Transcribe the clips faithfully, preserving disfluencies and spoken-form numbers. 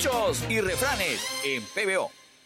Dichos y refranes en P B O.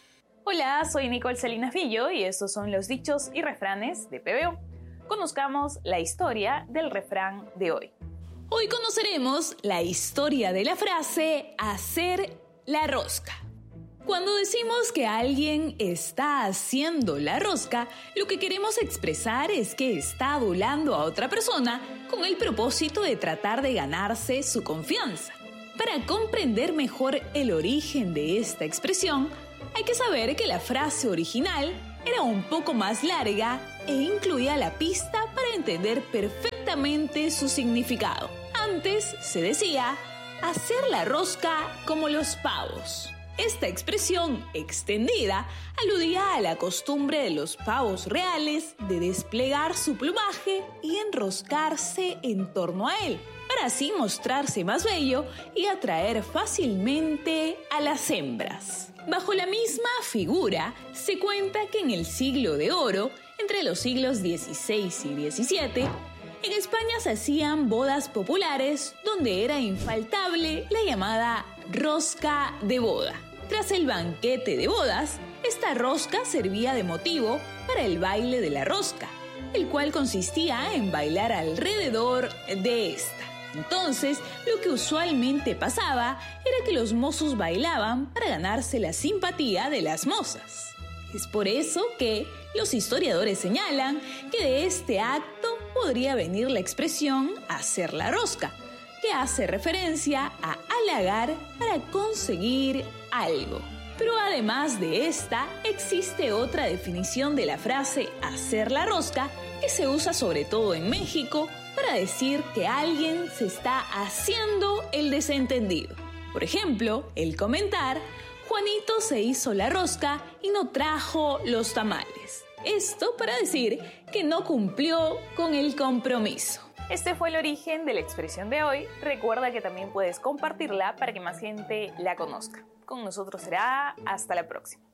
Hola, soy Nicole Salinas Villo y estos son los dichos y refranes de P B O. Conozcamos la historia del refrán de hoy. Hoy conoceremos la historia de la frase hacer la rosca. Cuando decimos que alguien está haciendo la rosca, lo que queremos expresar es que está adulando a otra persona con el propósito de tratar de ganarse su confianza. Para comprender mejor el origen de esta expresión, hay que saber que la frase original era un poco más larga e incluía la pista para entender perfectamente su significado. Antes se decía hacer la rosca como los pavos. Esta expresión extendida aludía a la costumbre de los pavos reales de desplegar su plumaje y enroscarse en torno a él, para así mostrarse más bello y atraer fácilmente a las hembras. Bajo la misma figura, se cuenta que en el siglo de oro, entre los siglos dieciséis y diecisiete, en España se hacían bodas populares donde era infaltable la llamada rosca de boda. Tras el banquete de bodas, esta rosca servía de motivo para el baile de la rosca, el cual consistía en bailar alrededor de esta. Entonces, lo que usualmente pasaba era que los mozos bailaban para ganarse la simpatía de las mozas. Es por eso que los historiadores señalan que de este acto podría venir la expresión hacer la rosca, que hace referencia a halagar para conseguir algo. Pero además de esta, existe otra definición de la frase hacer la rosca que se usa sobre todo en México para decir que alguien se está haciendo el desentendido. Por ejemplo, el comentar Juanito se hizo la rosca y no trajo los tamales. Esto para decir que no cumplió con el compromiso. Este fue el origen de la expresión de hoy. Recuerda que también puedes compartirla para que más gente la conozca. Con nosotros será hasta la próxima.